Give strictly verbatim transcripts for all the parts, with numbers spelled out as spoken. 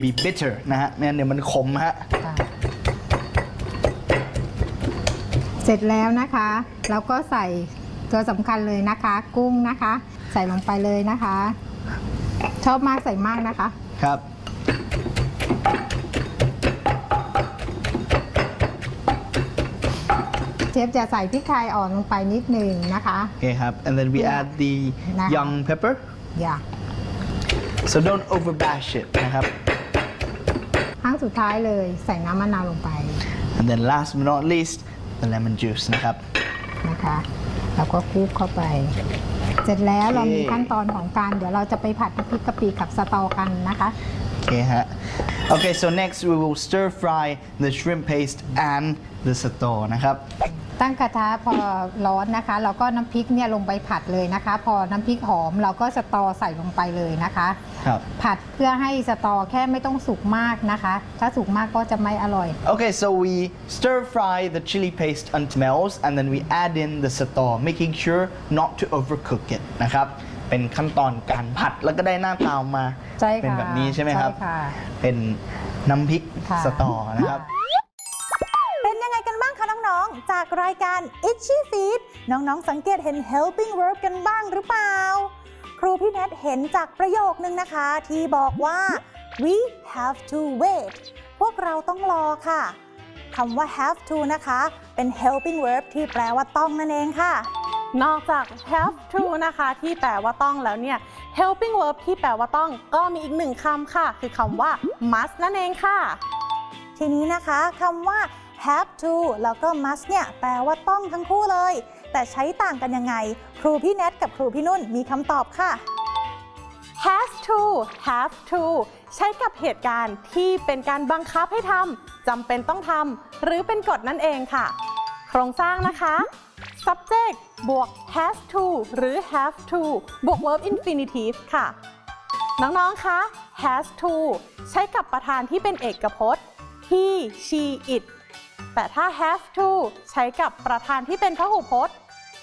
be bitter นะฮะไม่งั้นเดี๋ยวมันขมฮะเสร็จแล้วนะคะแล้วก็ใส่ตัวสำคัญเลยนะคะกุ้งนะคะใส่ลงไปเลยนะคะชอบมากใส่มากนะคะครับเชฟจะใส่พริกไทยอ่อนลงไปนิดหนึ่งนะคะโอเคครับ and then we add the young pepper yeah so don't overbash it นะครับครั้งสุดท้ายเลยใส่น้ำมะนาวลงไป and then last but not least the lemon juice นะครับนะคะแล้วก็คลุกเข้าไปเสร็จแล้วเรามีขั้นตอนของการเดี๋ยวเราจะไปผัดพริกกะปิกับสตอกันนะคะโอเคฮะ okay so next we will stir fry the shrimp paste and the สตอนะครับตั้งกระทะพอร้อนนะคะเราก็น้ำพริกเนี่ยลงไปผัดเลยนะคะพอน้ำพริกหอมเราก็สตอใส่ลงไปเลยนะคะครับผัดเพื่อให้สตอแค่ไม่ต้องสุกมากนะคะถ้าสุกมากก็จะไม่อร่อย Okay so we stir fry the chili paste until it melts and then we add in the สตอ making sure not to overcook it นะครับเป็นขั้นตอนการผัดแล้วก็ได้หน้าตามาเป็นแบบนี้ใช่ไหมครับเป็นน้ำพริกสตอนะครับเป็นยังไงกันบ้างคะน้องๆจากรายการ Itchy Feet น้องๆสังเกตเห็น helping verb กันบ้างหรือเปล่าครูพี่เนทเห็นจากประโยคนึงนะคะที่บอกว่า we have to wait พวกเราต้องรอค่ะคำว่า have to นะคะเป็น helping verb ที่แปลว่าต้องนั่นเองค่ะนอกจาก have to นะคะที่แปลว่าต้องแล้วเนี่ย helping verb ที่แปลว่าต้องก็มีอีกหนึ่งคำค่ะคือคำว่า must นั่นเองค่ะทีนี้นะคะคำว่า have to แล้วก็ must เนี่ยแปลว่าต้องทั้งคู่เลยแต่ใช้ต่างกันยังไงครูพี่เนทกับครูพี่นุ่นมีคำตอบค่ะ has to have to ใช้กับเหตุการณ์ที่เป็นการบังคับให้ทำจำเป็นต้องทำหรือเป็นกฎนั่นเองค่ะโครงสร้างนะคะ subject บวก has to หรือ have to บวก verb infinitive ค่ะน้องๆคะ has to ใช้กับประธานที่เป็นเอกพจน์ he she it แต่ถ้า have to ใช้กับประธานที่เป็นพหูพจน์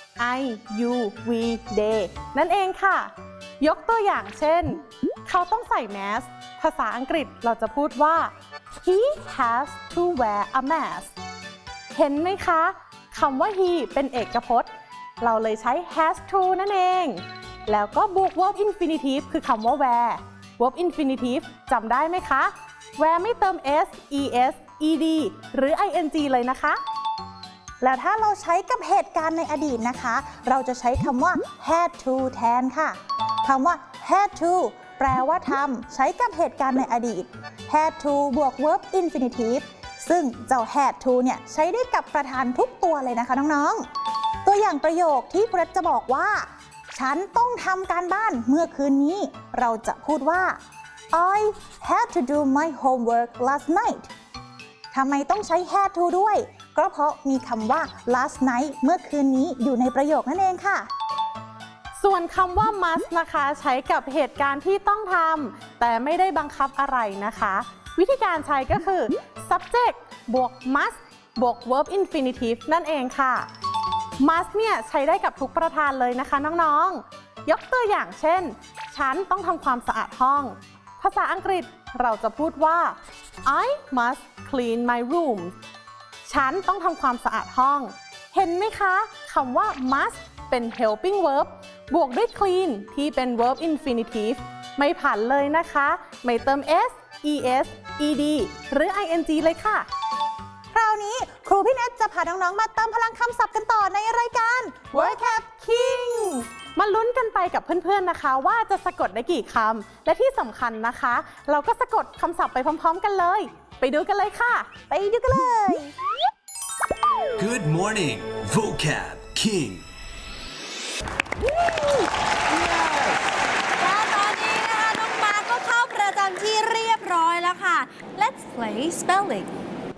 I you we they นั่นเองค่ะยกตัวอย่างเช่นเขาต้องใส่แมสภาษาอังกฤษเราจะพูดว่า he has to wear a mask เห็นไหมคะคำว่า he เป็นเอกพจน์เราเลยใช้ has to นั่นเองแล้วก็บวก verb infinitive คือคำว่า wear verb infinitive จำได้ไหมคะ wear ไม่เติม s es ed หรือ ing เลยนะคะแล้วถ้าเราใช้กับเหตุการณ์ในอดีตนะคะเราจะใช้คำว่า had to แทนค่ะคำว่า had to แปลว่าทำใช้กับเหตุการณ์ในอดีต had to บวก verb infinitive ซึ่งเจ้า had to เนี่ยใช้ได้กับประธานทุกตัวเลยนะคะน้องๆตัวอย่างประโยคที่ครูจะบอกว่าฉันต้องทำการบ้านเมื่อคืนนี้เราจะพูดว่า I had to do my homework last night ทำไมต้องใช้ had to ด้วยก็เพราะมีคำว่า last night เมื่อคืนนี้อยู่ในประโยคนั่นเองค่ะส่วนคำว่า must นะคะใช้กับเหตุการณ์ที่ต้องทำแต่ไม่ได้บังคับอะไรนะคะวิธีการใช้ก็คือ subject บวก must บวก verb infinitive นั่นเองค่ะ must เนี่ยใช้ได้กับทุกประธานเลยนะคะน้องๆยกตัวอย่างเช่นฉันต้องทำความสะอาดห้องภาษาอังกฤษเราจะพูดว่า I must clean my room ฉันต้องทำความสะอาดห้องเห็นไหมคะคำว่า must เป็น helping verb บวกด้วย clean ที่เป็น verb infinitive ไม่ผันเลยนะคะไม่เติม s es ed หรือ ing เลยค่ะคราวนี้ครูพี่เนทจะพาน้องๆมาเติมพลังคำศัพท์กันต่อในรายการ Vocab King มาลุ้นกันไปกับเพื่อนๆนะคะว่าจะสะกดได้กี่คำและที่สำคัญนะคะเราก็สะกดคำศัพท์ไปพร้อมๆกันเลยไปดูกันเลยค่ะไปดูกันเลย Good morning Vocab King และตอนนี้นะคะน้องมาร์คก็เข้าประจำที่เรียบร้อยแล้วค่ะ Let's play spelling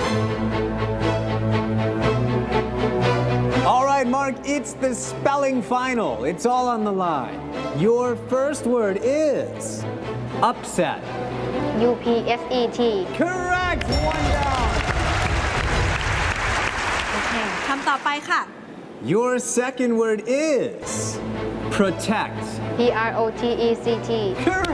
All right, Mark, it's the spelling final. It's all on the line. Your first word is upset. U P S E T Correct. One down. โอเคคำต่อไปค่ะ Your second word is protect. P R O T E C T Correct.